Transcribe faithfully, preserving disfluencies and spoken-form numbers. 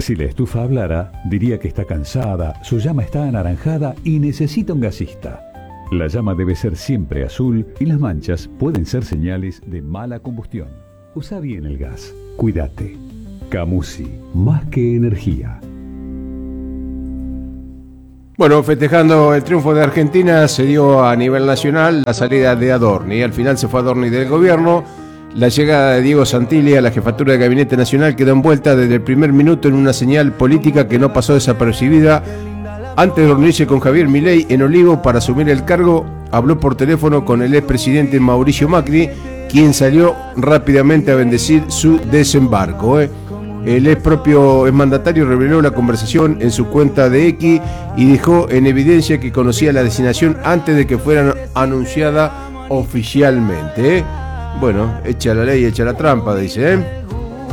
Si la estufa hablara, diría que está cansada, su llama está anaranjada y necesita un gasista. La llama debe ser siempre azul y las manchas pueden ser señales de mala combustión. Usa bien el gas. Cuídate. Camusi, más que energía. Bueno, festejando el triunfo de Argentina, se dio a nivel nacional la salida de Adorni. Al final se fue Adorni del gobierno. La llegada de Diego Santilli a la jefatura de Gabinete Nacional quedó envuelta desde el primer minuto en una señal política que no pasó desapercibida. Antes de reunirse con Javier Milei en Olivo para asumir el cargo, habló por teléfono con el expresidente Mauricio Macri, quien salió rápidamente a bendecir su desembarco. ¿eh? El ex propio exmandatario reveló la conversación en su cuenta de X y dejó en evidencia que conocía la designación antes de que fuera anunciada oficialmente. ¿eh? Bueno, echa la ley, echa la trampa, dice. ¿eh?